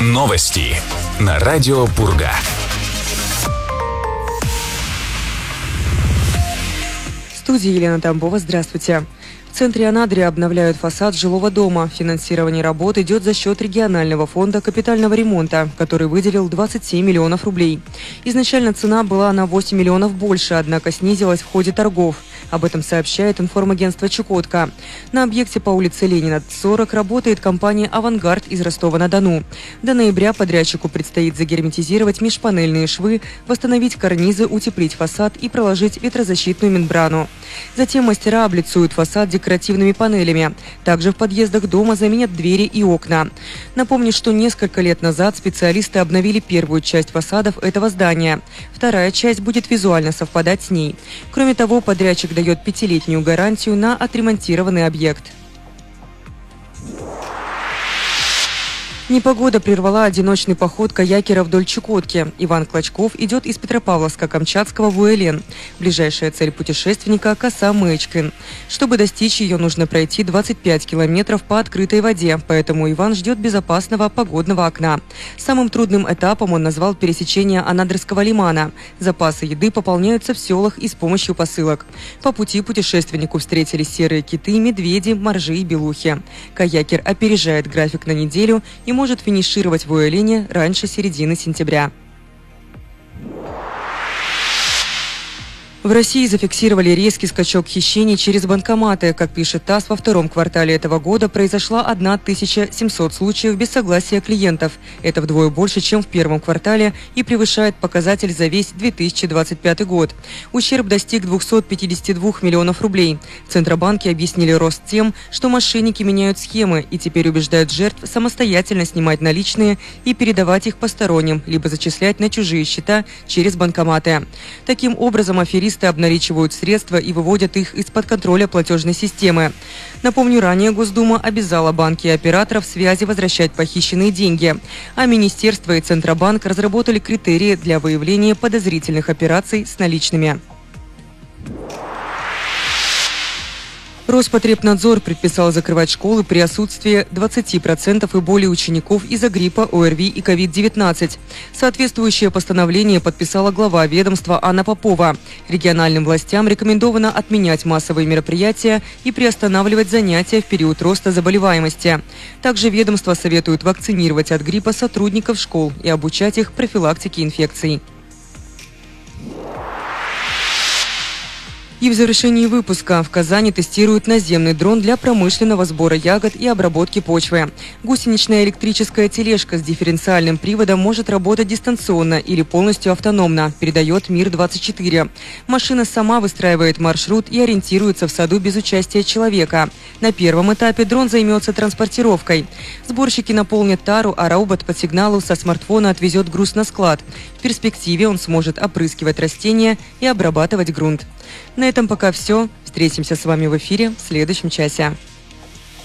Новости на радио Пурга. В студии Елена Тамбова. Здравствуйте. В центре Анадыря обновляют фасад жилого дома. Финансирование работ идет за счет регионального фонда капитального ремонта, который выделил 27 миллионов рублей. Изначально цена была на 8 миллионов больше, однако снизилась в ходе торгов. Об этом сообщает информагентство «Чукотка». На объекте по улице Ленина, 40 работает компания «Авангард» из Ростова-на-Дону. До ноября подрядчику предстоит загерметизировать межпанельные швы, восстановить карнизы, утеплить фасад и проложить ветрозащитную мембрану. Затем мастера облицуют фасад декоративными панелями. Также в подъездах дома заменят двери и окна. Напомню, что несколько лет назад специалисты обновили первую часть фасадов этого здания. Вторая часть будет визуально совпадать с ней. Кроме того, подрядчик дает 5-летнюю гарантию на отремонтированный объект. Непогода прервала одиночный поход каякера вдоль Чукотки. Иван Клочков идет из Петропавловска-Камчатского в Уэлен. Ближайшая цель путешественника – коса Мэчкин. Чтобы достичь ее, нужно пройти 25 километров по открытой воде, поэтому Иван ждет безопасного погодного окна. Самым трудным этапом он назвал пересечение Анадырского лимана. Запасы еды пополняются в селах и с помощью посылок. По пути путешественнику встретились серые киты, медведи, моржи и белухи. Каякер опережает график на неделю и может финишировать в Уэлене раньше середины сентября. В России зафиксировали резкий скачок хищений через банкоматы. Как пишет ТАСС, во втором квартале этого года произошла 1700 случаев без согласия клиентов. Это вдвое больше, чем в первом квартале и превышает показатель за весь 2025 год. Ущерб достиг 252 миллионов рублей. В Центробанке объяснили рост тем, что мошенники меняют схемы и теперь убеждают жертв самостоятельно снимать наличные и передавать их посторонним, либо зачислять на чужие счета через банкоматы. Таким образом, аферисты обналичивают средства и выводят их из-под контроля платежной системы. Напомню, ранее Госдума обязала банки и операторов связи возвращать похищенные деньги. А Министерство и Центробанк разработали критерии для выявления подозрительных операций с наличными. Роспотребнадзор предписал закрывать школы при отсутствии 20% и более учеников из-за гриппа, ОРВИ и COVID-19. Соответствующее постановление подписала глава ведомства Анна Попова. Региональным властям рекомендовано отменять массовые мероприятия и приостанавливать занятия в период роста заболеваемости. Также ведомство советует вакцинировать от гриппа сотрудников школ и обучать их профилактике инфекций. И в завершении выпуска в Казани тестируют наземный дрон для промышленного сбора ягод и обработки почвы. Гусеничная электрическая тележка с дифференциальным приводом может работать дистанционно или полностью автономно, передает Мир-24. Машина сама выстраивает маршрут и ориентируется в саду без участия человека. На первом этапе дрон займется транспортировкой. Сборщики наполнят тару, а робот по сигналу со смартфона отвезет груз на склад. В перспективе он сможет опрыскивать растения и обрабатывать грунт. На этом пока все. Встретимся с вами в эфире в следующем часе.